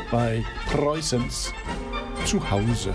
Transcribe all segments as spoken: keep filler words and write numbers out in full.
bei Preußens Zuhause.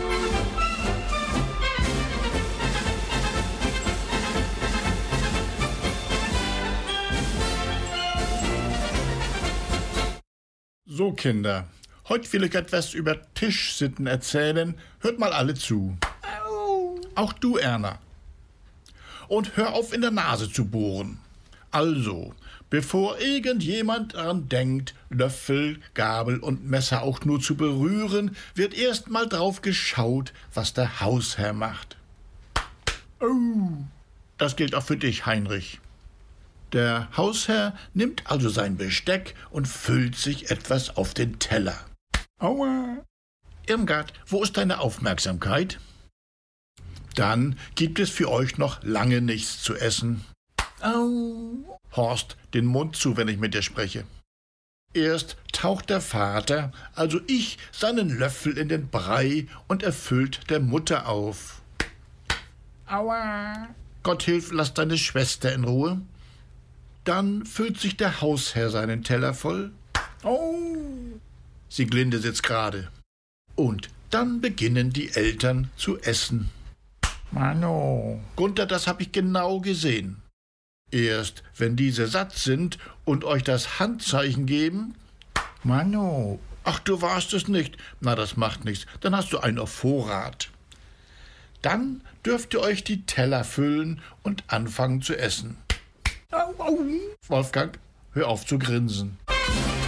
So, Kinder, heute will ich etwas über Tischsitten erzählen. Hört mal alle zu. Auch du, Erna. Und hör auf, in der Nase zu bohren. Also, bevor irgendjemand daran denkt, Löffel, Gabel und Messer auch nur zu berühren, wird erst mal drauf geschaut, was der Hausherr macht. Oh, das gilt auch für dich, Heinrich. Der Hausherr nimmt also sein Besteck und füllt sich etwas auf den Teller. Aua! Irmgard, wo ist deine Aufmerksamkeit? Dann gibt es für euch noch lange nichts zu essen. Au! Horst, den Mund zu, wenn ich mit dir spreche. Erst taucht der Vater, also ich, seinen Löffel in den Brei und erfüllt der Mutter auf. Aua! Gott hilf, lass deine Schwester in Ruhe. Dann füllt sich der Hausherr seinen Teller voll. Oh! Sieglinde sitzt gerade. Und dann beginnen die Eltern zu essen. Mano. Gunther, das hab ich genau gesehen. Erst, wenn diese satt sind und euch das Handzeichen geben. Mano. Ach, du warst es nicht. Na, das macht nichts. Dann hast du einen auf Vorrat. Dann dürft ihr euch die Teller füllen und anfangen zu essen. Au, au. Wolfgang, hör auf zu grinsen.